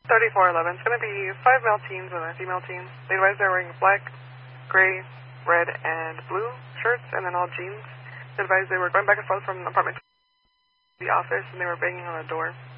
3411. It's going to be 5 male teens and a female teen. They advise they're wearing black, gray, red, and blue shirts, and then all jeans. They advised they were going back and forth from the apartment to the office, and they were banging on the door.